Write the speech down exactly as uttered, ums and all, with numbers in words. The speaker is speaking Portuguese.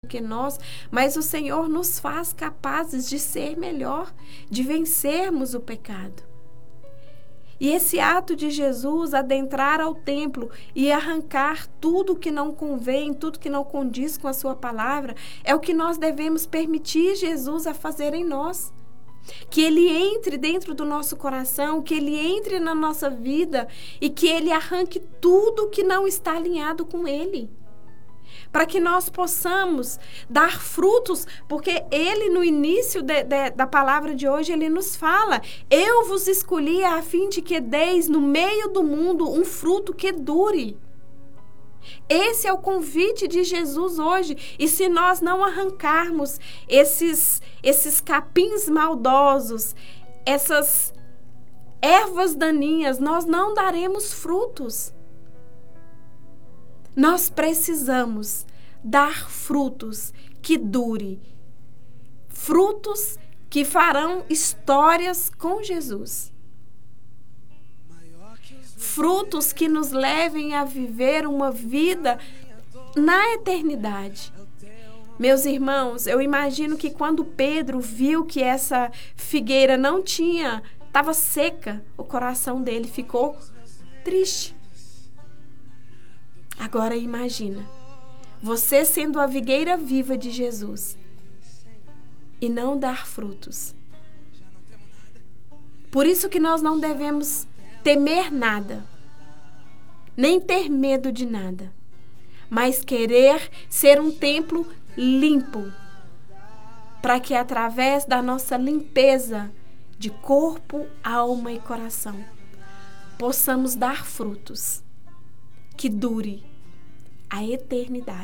que nós, mas o Senhor nos faz capazes de ser melhor, de vencermos o pecado. E esse ato de Jesus adentrar ao templo e arrancar tudo que não convém, tudo que não condiz com a sua palavra, é o que nós devemos permitir Jesus a fazer em nós. Que Ele entre dentro do nosso coração, que Ele entre na nossa vida e que Ele arranque tudo que não está alinhado com Ele. Para que nós possamos dar frutos, porque Ele no início de, de, da palavra de hoje, Ele nos fala: eu vos escolhi a fim de que deis no meio do mundo um fruto que dure. Esse é o convite de Jesus hoje. E se nós não arrancarmos esses, esses capins maldosos, essas ervas daninhas, nós não daremos frutos. Nós precisamos dar frutos que durem, frutos que farão histórias com Jesus. Frutos que nos levem a viver uma vida na eternidade. Meus irmãos, eu imagino que quando Pedro viu que essa figueira não tinha, estava seca, o coração dele ficou triste. Agora imagina, você sendo a videira viva de Jesus e não dar frutos. Por isso que nós não devemos temer nada, nem ter medo de nada, mas querer ser um templo limpo, para que através da nossa limpeza de corpo, alma e coração, possamos dar frutos que dure a eternidade.